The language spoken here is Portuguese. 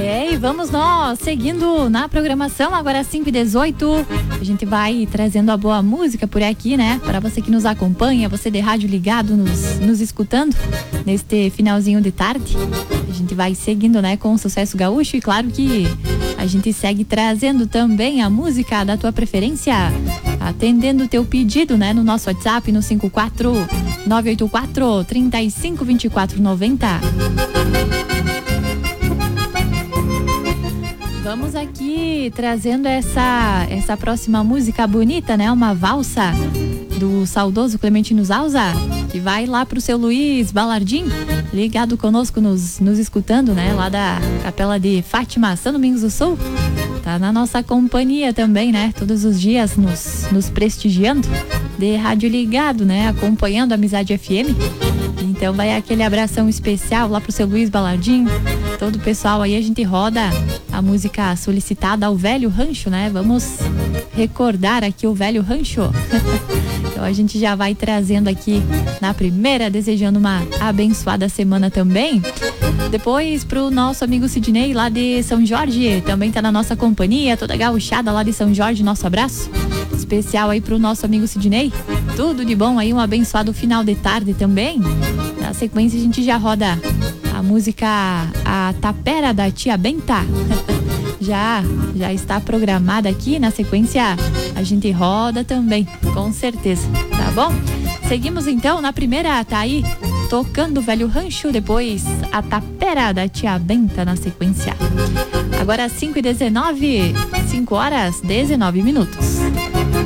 E vamos nós, seguindo na programação, agora 5h18, a gente vai trazendo a boa música por aqui, né? Para você que nos acompanha, você de rádio ligado, nos escutando neste finalzinho de tarde. A gente vai seguindo, né, com o sucesso gaúcho e claro que a gente segue trazendo também a música da tua preferência, atendendo o teu pedido, né, no nosso WhatsApp no 54984 352490. Vamos aqui trazendo essa próxima música bonita, né? Uma valsa do saudoso Clementino Zausa, que vai lá pro seu Luiz Balardim, ligado conosco, nos escutando, né? Lá da Capela de Fátima, São Domingos do Sul. Tá na nossa companhia também, né? Todos os dias nos prestigiando, de rádio ligado, né? Acompanhando a Amizade FM. Então vai aquele abração especial lá pro seu Luiz Balardim, todo o pessoal aí. A gente roda a música solicitada ao Velho Rancho, né? Vamos recordar aqui o Velho Rancho. Então a gente já vai trazendo aqui na primeira, desejando uma abençoada semana também. Depois pro nosso amigo Sidney lá de São Jorge, também tá na nossa companhia, toda gauchada lá de São Jorge, nosso abraço especial aí pro nosso amigo Sidney. Tudo de bom aí, um abençoado final de tarde também. Na sequência a gente já roda a música A Tapera da Tia Benta. Já está programada aqui, na sequência a gente roda também, com certeza, tá bom? Seguimos então, na primeira tá aí tocando o Velho Rancho, depois A Tapera da Tia Benta na sequência. Agora 5h19, 5h19.